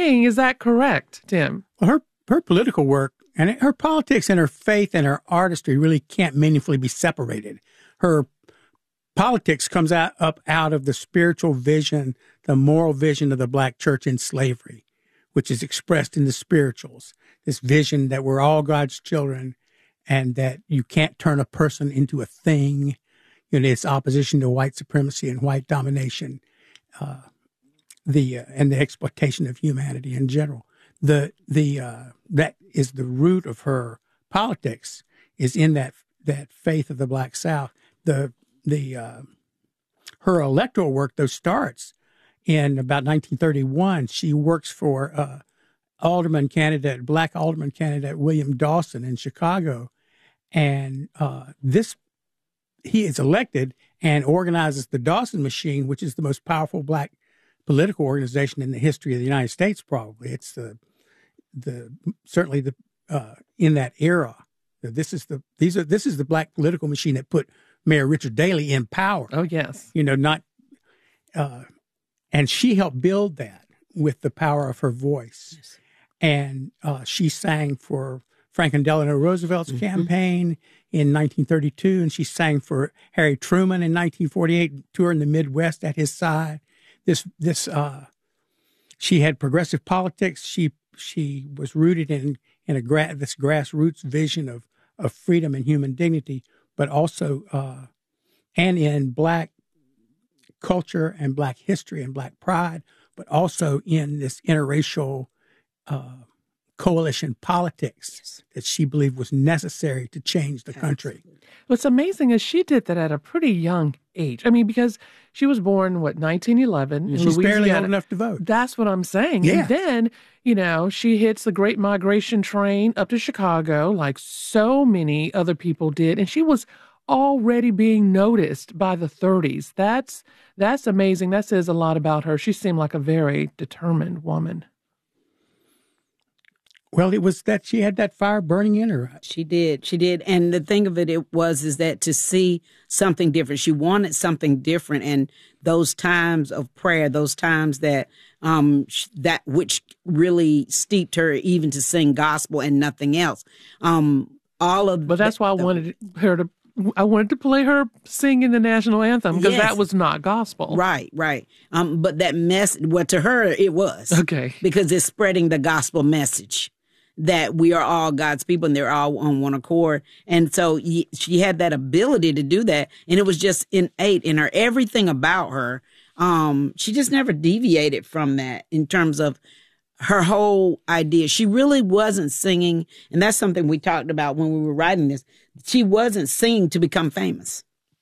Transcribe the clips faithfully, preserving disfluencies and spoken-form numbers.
saying, is that correct, Tim? Well, her, her political work and her politics and her faith and her artistry really can't meaningfully be separated. Her politics comes out, up out of the spiritual vision, the moral vision of the Black church in slavery, which is expressed in the spirituals. This vision that we're all God's children and that you can't turn a person into a thing. You know, it's opposition to white supremacy and white domination, uh, the uh, and the exploitation of humanity in general. The the uh, that is the root of her politics, is in that that faith of the Black South. The the uh, her electoral work though starts in about nineteen thirty-one. She works for uh, alderman candidate, Black alderman candidate William Dawson in Chicago, and uh, this he is elected and organizes the Dawson Machine, which is the most powerful Black political organization in the history of the United States. Probably it's the the certainly the uh, in that era. This is the these are this is the Black political machine that put Mayor Richard Daley in power. Oh yes, you know not, uh, and she helped build that with the power of her voice. Yes. And uh, she sang for Franklin Delano Roosevelt's mm-hmm. campaign in nineteen thirty-two, and she sang for Harry Truman in nineteen forty-eight, touring the Midwest at his side. This this uh, she had progressive politics. She she was rooted in in a gra- this grassroots vision of of freedom and human dignity, but also uh, and in Black culture and Black history and Black pride, but also in this interracial uh, coalition politics yes. that she believed was necessary to change the country. What's amazing is she did that at a pretty young age. I mean, because she was born, what, nineteen eleven in She's Louisiana. barely old enough to vote. That's what I'm saying. Yeah. And then, you know, she hits the Great Migration train up to Chicago like so many other people did. And she was already being noticed by the thirties. That's, that's amazing. That says a lot about her. She seemed like a very determined woman. Well, it was that she had that fire burning in her. She did. She did. And the thing of it, it was, is that to see something different, she wanted something different. And those times of prayer, those times that, um, that which really steeped her even to sing gospel and nothing else. Um, all of But that's the, why I wanted her to, I wanted to play her singing the national anthem because yes. that was not gospel. Right, right. Um, but that mess, well, to her, it was. Okay. Because it's spreading the gospel message that we are all God's people and they're all on one accord. And so she had that ability to do that. And it was just innate in her, everything about her. Um, she just never deviated from that in terms of her whole idea. She really wasn't singing. And that's something we talked about when we were writing this. She wasn't singing to become famous.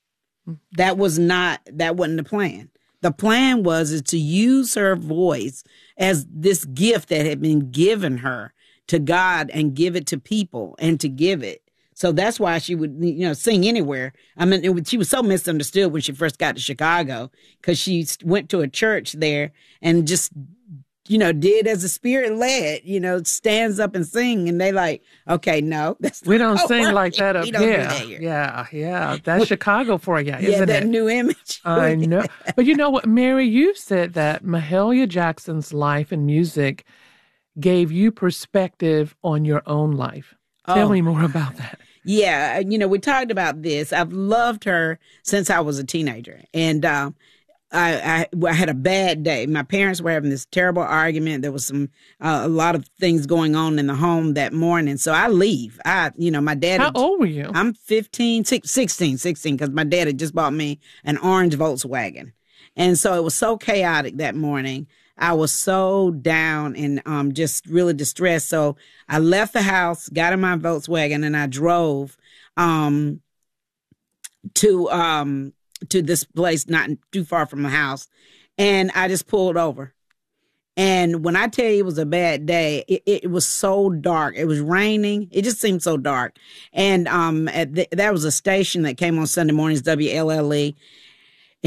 That was not, that wasn't the plan. The plan was is to use her voice as this gift that had been given her to God and give it to people and to give it. So that's why she would, you know, sing anywhere. I mean, it was, she was so misunderstood when she first got to Chicago because she went to a church there and just, you know, did as the Spirit led, you know, stands up and sing. And they like, okay, no. That's we don't sing like that up we don't here. do that here. Yeah, yeah. That's Chicago for you, isn't yeah, that it? new image. I know. But you know what, Mary, you said that Mahalia Jackson's life and music gave you perspective on your own life. Tell oh. me more about that. Yeah, you know, we talked about this. I've loved her since I was a teenager. And um, I, I, I had a bad day. My parents were having this terrible argument. There was some uh, a lot of things going on in the home that morning. So I leave. I, you know, my dad. How had, old were you? I'm fifteen, sixteen, sixteen, because my dad had just bought me an orange Volkswagen. And so it was so chaotic that morning. I was so down and um, just really distressed. So I left the house, got in my Volkswagen, and I drove um, to um, to this place not too far from the house. And I just pulled over. And when I tell you it was a bad day, it, it was so dark. It was raining. It just seemed so dark. And um, at the, that was a station that came on Sunday mornings, W L L E.